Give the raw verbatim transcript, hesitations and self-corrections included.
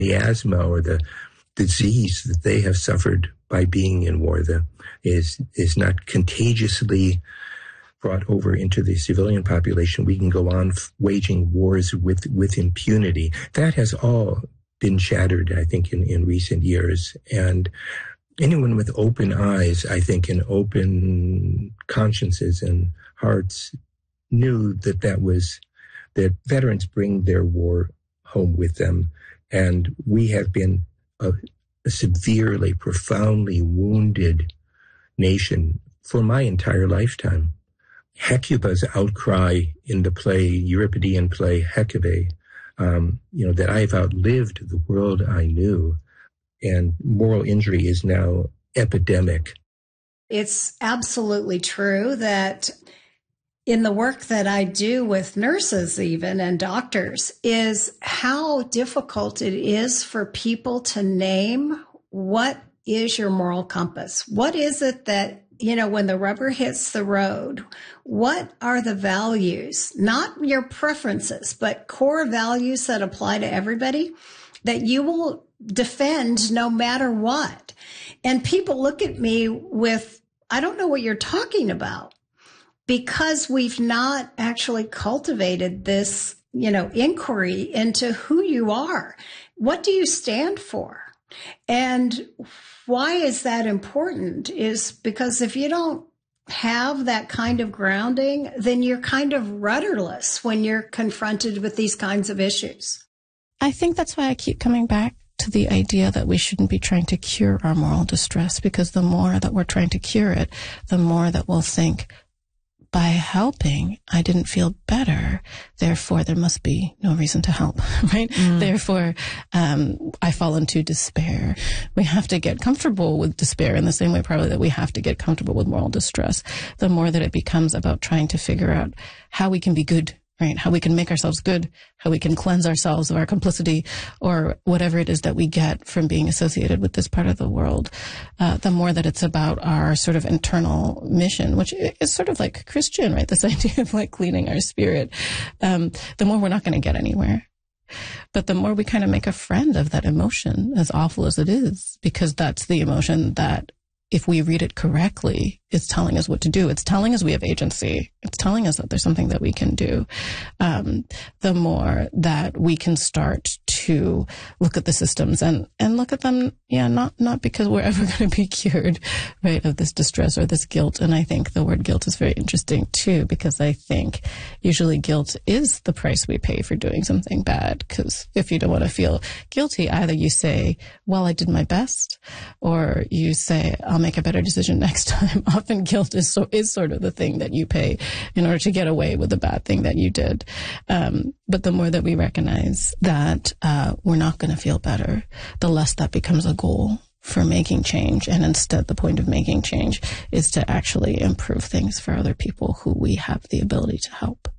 the asthma or the disease that they have suffered by being in war the, is is not contagiously brought over into the civilian population, we can go on f- waging wars with, with impunity. That has all been shattered, I think, in, in recent years. And anyone with open eyes, I think, and open consciences and hearts knew that that was, that veterans bring their war home with them. And we have been a, a severely, profoundly wounded nation for my entire lifetime. Hecuba's outcry in the play, Euripidean play Hecuba, um, you know, that I've outlived the world I knew, and moral injury is now epidemic. It's absolutely true that in the work that I do with nurses even and doctors is how difficult it is for people to name what is your moral compass. What is it that, you know, when the rubber hits the road, what are the values, not your preferences, but core values that apply to everybody that you will defend no matter what? And people look at me with, I don't know what you're talking about, because we've not actually cultivated this, you know, inquiry into who you are. What do you stand for? And why is that important is because if you don't have that kind of grounding, then you're kind of rudderless when you're confronted with these kinds of issues. I think that's why I keep coming back to the idea that we shouldn't be trying to cure our moral distress, because the more that we're trying to cure it, the more that we'll think, by helping, I didn't feel better. Therefore, there must be no reason to help, right? Mm. Therefore, um, I fall into despair. We have to get comfortable with despair in the same way probably that we have to get comfortable with moral distress. The more that it becomes about trying to figure out how we can be good, right? How we can make ourselves good, how we can cleanse ourselves of our complicity or whatever it is that we get from being associated with this part of the world. Uh, the more that it's about our sort of internal mission, which is sort of like Christian, right? This idea of like cleaning our spirit, um, the more we're not going to get anywhere. But the more we kind of make a friend of that emotion, as awful as it is, because that's the emotion that if we read it correctly, it's telling us what to do. It's telling us we have agency. It's telling us that there's something that we can do. Um, the more that we can start to look at the systems and, and look at them, yeah, not, not because we're ever going to be cured, right, of this distress or this guilt. And I think the word guilt is very interesting too, because I think usually guilt is the price we pay for doing something bad. Because if you don't want to feel guilty, either you say, well, I did my best, or you say, I'll make a better decision next time. Often guilt is so is sort of the thing that you pay in order to get away with the bad thing that you did. Um, but the more that we recognize that uh, we're not going to feel better, the less that becomes a goal for making change. And instead, the point of making change is to actually improve things for other people who we have the ability to help.